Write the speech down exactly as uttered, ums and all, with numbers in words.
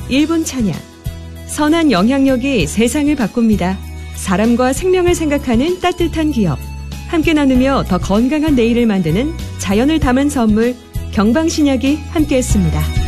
일 분 찬양. 선한 영향력이 세상을 바꿉니다. 사람과 생명을 생각하는 따뜻한 기업. 함께 나누며 더 건강한 내일을 만드는 자연을 담은 선물 경방신약이 함께했습니다.